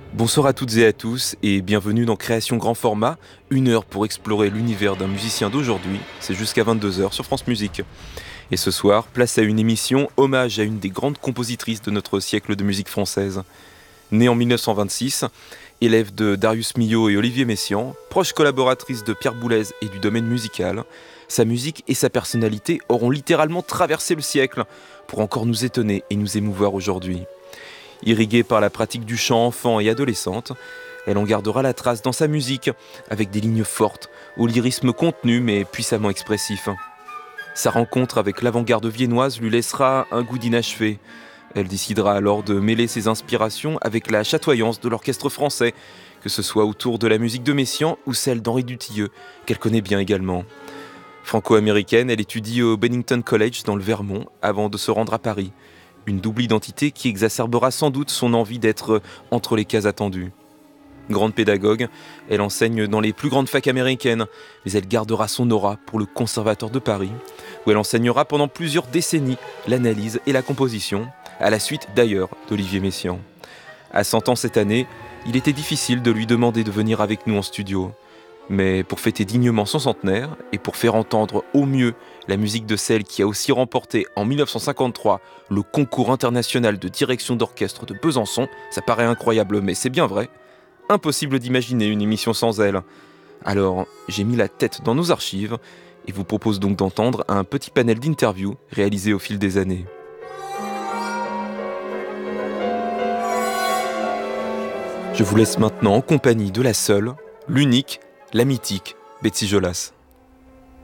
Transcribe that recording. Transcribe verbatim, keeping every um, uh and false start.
Bonsoir à toutes et à tous et bienvenue dans Création Grand Format, une heure pour explorer l'univers d'un musicien d'aujourd'hui, c'est jusqu'à vingt-deux heures sur France Musique. Et ce soir, place à une émission hommage à une des grandes compositrices de notre siècle de musique française. Née en mille neuf cent vingt-six, élève de Darius Milhaud et Olivier Messiaen, proche collaboratrice de Pierre Boulez et du domaine musical, sa musique et sa personnalité auront littéralement traversé le siècle pour encore nous étonner et nous émouvoir aujourd'hui. Irriguée par la pratique du chant enfant et adolescente, elle en gardera la trace dans sa musique, avec des lignes fortes, au lyrisme contenu mais puissamment expressif. Sa rencontre avec l'avant-garde viennoise lui laissera un goût d'inachevé. Elle décidera alors de mêler ses inspirations avec la chatoyance de l'orchestre français, que ce soit autour de la musique de Messiaen ou celle d'Henri Dutilleux, qu'elle connaît bien également. Franco-américaine, elle étudie au Bennington College dans le Vermont avant de se rendre à Paris. Une double identité qui exacerbera sans doute son envie d'être entre les cases attendues. Grande pédagogue, elle enseigne dans les plus grandes facs américaines, mais elle gardera son aura pour le Conservatoire de Paris, où elle enseignera pendant plusieurs décennies l'analyse et la composition, à la suite d'ailleurs d'Olivier Messiaen. À cent ans cette année, il était difficile de lui demander de venir avec nous en studio. Mais pour fêter dignement son centenaire et pour faire entendre au mieux la musique de celle qui a aussi remporté en mille neuf cent cinquante-trois le concours international de direction d'orchestre de Besançon, ça paraît incroyable mais c'est bien vrai, impossible d'imaginer une émission sans elle. Alors j'ai mis la tête dans nos archives et vous propose donc d'entendre un petit panel d'interviews réalisé au fil des années. Je vous laisse maintenant en compagnie de la seule, l'unique, la mythique Betsy Jolas.